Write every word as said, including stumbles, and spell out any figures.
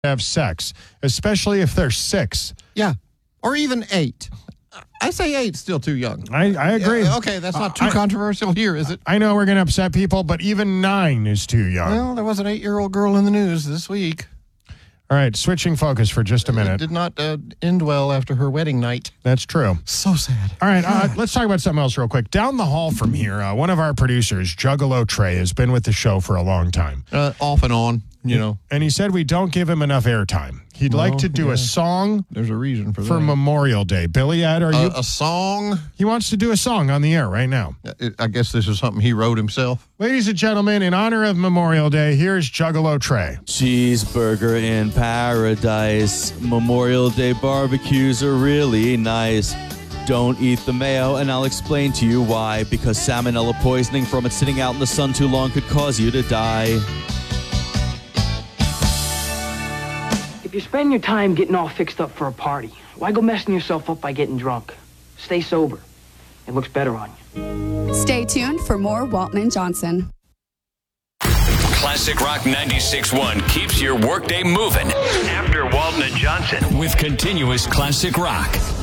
have sex, especially if they're six. Yeah, or even eight. I say eight's still too young. I, I agree. Uh, okay, that's not too I, controversial here, is it? I know we're going to upset people, but even nine is too young. Well, there was an eight-year-old girl in the news this week. All right, switching focus for just a minute. It did not uh, end well after her wedding night. That's true. So sad. All right, uh, let's talk about something else real quick. Down the hall from here, uh, one of our producers, Juggalo Trey, has been with the show for a long time. Uh, off and on, you know. And he said we don't give him enough airtime. He'd Well, like to do yeah. a song There's a reason for that. for Memorial Day. Billy Ed, are you? Uh, a song? He wants to do a song on the air right now. I guess this is something he wrote himself. Ladies and gentlemen, in honor of Memorial Day, here's Juggalo Trey. Cheeseburger in paradise. Memorial Day barbecues are really nice. Don't eat the mayo, and I'll explain to you why. Because salmonella poisoning from it sitting out in the sun too long could cause you to die. If you spend your time getting all fixed up for a party, why go messing yourself up by getting drunk? Stay sober. It looks better on you. Stay tuned for more Walton and Johnson. Classic Rock ninety-six point one keeps your workday moving. After Walton and Johnson with continuous classic rock.